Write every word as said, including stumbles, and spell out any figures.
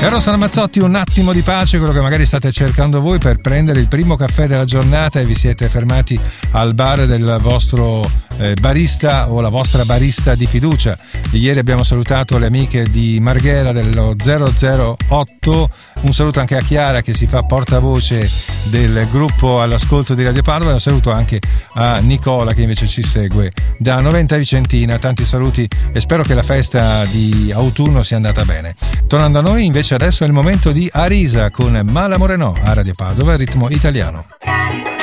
E Rossana Mazzotti, un attimo di pace, quello che magari state cercando voi per prendere il primo caffè della giornata e vi siete fermati al bar del vostro eh, barista o la vostra barista di fiducia. Ieri abbiamo salutato le amiche di Marghera dello zero zero otto, un saluto anche a Chiara che si fa portavoce del gruppo all'ascolto di Radio Padova, e un saluto anche a Nicola che invece ci segue da Noventa Vicentina. Tanti saluti e spero che la festa di autunno sia andata bene. Tornando a noi invece, adesso è il momento di Arisa con Mala Moreno a Radio Padova, ritmo italiano.